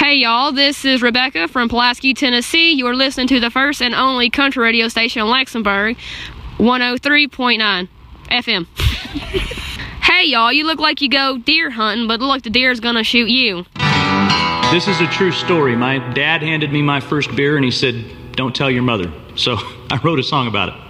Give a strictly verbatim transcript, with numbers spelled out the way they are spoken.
Hey y'all, this is Rebecca from Pulaski, Tennessee. You are listening to the first and only country radio station in Luxembourg, one oh three point nine F M. Hey y'all, you look like you go deer hunting, but look like the deer's gonna shoot you. This is a true story. My dad handed me my first beer and he said, "Don't tell your mother." So I wrote a song about it.